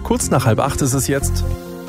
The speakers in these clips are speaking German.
Kurz nach 7:30 ist es jetzt.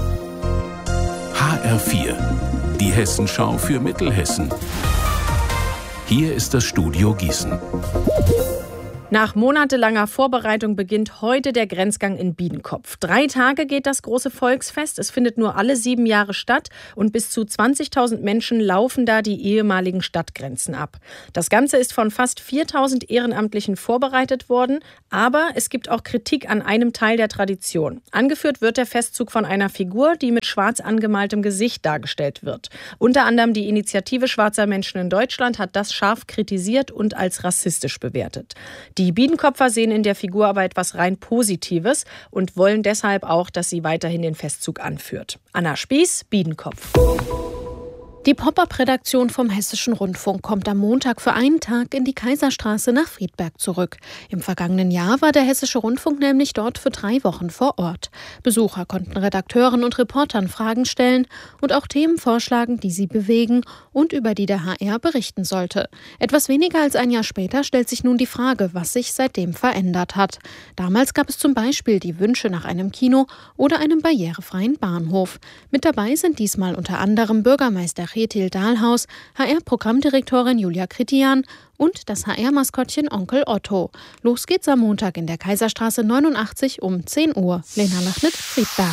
HR4, die Hessenschau für Mittelhessen. Hier ist das Studio Gießen. Nach monatelanger Vorbereitung beginnt heute der Grenzgang in Biedenkopf. 3 Tage geht das große Volksfest. Es findet nur alle 7 Jahre statt und bis zu 20.000 Menschen laufen da die ehemaligen Stadtgrenzen ab. Das Ganze ist von fast 4.000 Ehrenamtlichen vorbereitet worden, aber es gibt auch Kritik an einem Teil der Tradition. Angeführt wird der Festzug von einer Figur, die mit schwarz angemaltem Gesicht dargestellt wird. Unter anderem die Initiative Schwarzer Menschen in Deutschland hat das scharf kritisiert und als rassistisch bewertet. Die Biedenkopfer sehen in der Figur aber etwas rein Positives und wollen deshalb auch, dass sie weiterhin den Festzug anführt. Anna Spieß, Biedenkopf. Die Pop-up-Redaktion vom Hessischen Rundfunk kommt am Montag für einen Tag in die Kaiserstraße nach Friedberg zurück. Im vergangenen Jahr war der Hessische Rundfunk nämlich dort für 3 Wochen vor Ort. Besucher konnten Redakteuren und Reportern Fragen stellen und auch Themen vorschlagen, die sie bewegen und über die der HR berichten sollte. Etwas weniger als ein Jahr später stellt sich nun die Frage, was sich seitdem verändert hat. Damals gab es zum Beispiel die Wünsche nach einem Kino oder einem barrierefreien Bahnhof. Mit dabei sind diesmal unter anderem Bürgermeister Kjetil Dahlhaus, HR-Programmdirektorin Julia Kritian und das HR-Maskottchen Onkel Otto. Los geht's am Montag in der Kaiserstraße 89 um 10 Uhr. Lena Lachnit, Friedberg.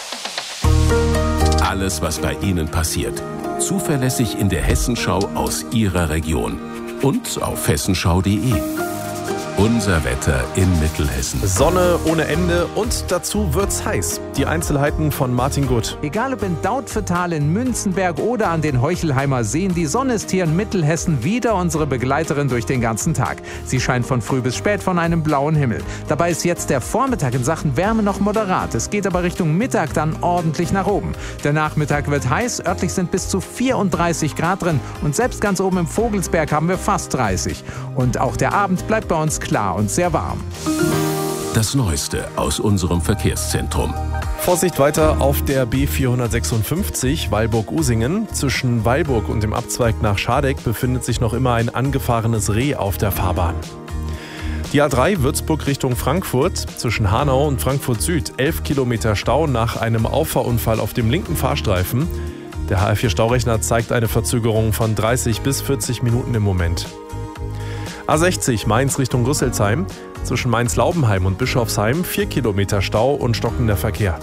Alles, was bei Ihnen passiert. Zuverlässig in der Hessenschau aus Ihrer Region. Und auf hessenschau.de. Unser Wetter in Mittelhessen. Sonne ohne Ende und dazu wird's heiß. Die Einzelheiten von Martin Gutt. Egal ob in Dautphetal, in Münzenberg oder an den Heuchelheimer Seen, die Sonne ist hier in Mittelhessen wieder unsere Begleiterin durch den ganzen Tag. Sie scheint von früh bis spät von einem blauen Himmel. Dabei ist jetzt der Vormittag in Sachen Wärme noch moderat. Es geht aber Richtung Mittag dann ordentlich nach oben. Der Nachmittag wird heiß, örtlich sind bis zu 34 Grad drin und selbst ganz oben im Vogelsberg haben wir fast 30. Und auch der Abend bleibt bei uns klar und sehr warm. Das Neueste aus unserem Verkehrszentrum. Vorsicht weiter auf der B456 Weilburg-Usingen. Zwischen Weilburg und dem Abzweig nach Schadeck befindet sich noch immer ein angefahrenes Reh auf der Fahrbahn. Die A3 Würzburg Richtung Frankfurt, zwischen Hanau und Frankfurt Süd, 11 Kilometer Stau nach einem Auffahrunfall auf dem linken Fahrstreifen. Der HR4-Staurechner zeigt eine Verzögerung von 30 bis 40 Minuten im Moment. A60 Mainz Richtung Rüsselsheim, zwischen Mainz-Laubenheim und Bischofsheim 4 Kilometer Stau und stockender Verkehr.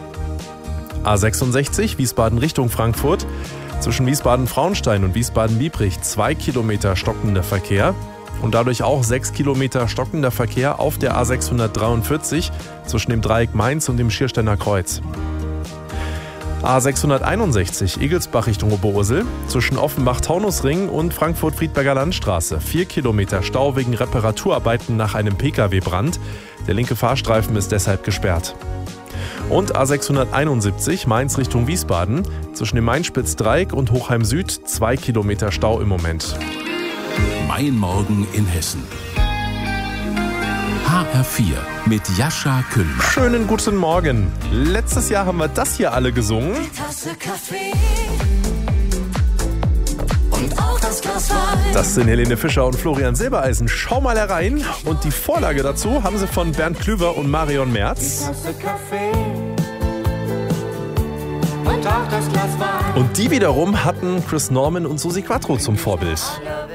A66 Wiesbaden Richtung Frankfurt, zwischen Wiesbaden-Frauenstein und Wiesbaden-Biebrich 2 Kilometer stockender Verkehr und dadurch auch 6 Kilometer stockender Verkehr auf der A643 zwischen dem Dreieck Mainz und dem Schiersteiner Kreuz. A661 Egelsbach Richtung Oberursel, zwischen Offenbach-Taunusring und Frankfurt-Friedberger Landstraße 4 Kilometer Stau wegen Reparaturarbeiten nach einem Pkw-Brand. Der linke Fahrstreifen ist deshalb gesperrt. Und A671 Mainz Richtung Wiesbaden, zwischen dem Mainspitz-Dreieck und Hochheim Süd 2 Kilometer Stau im Moment. Mein Morgen in Hessen. HR4 mit Jascha Küllmann. Schönen guten Morgen. Letztes Jahr haben wir das hier alle gesungen. Die Tasse Kaffee und auch das Glas Wein. Das sind Helene Fischer und Florian Silbereisen. Schau mal herein. Und die Vorlage dazu haben sie von Bernd Klüver und Marion Merz. Die Tasse Kaffee und auch das Glas Wein. Und die wiederum hatten Chris Norman und Susi Quattro zum Vorbild.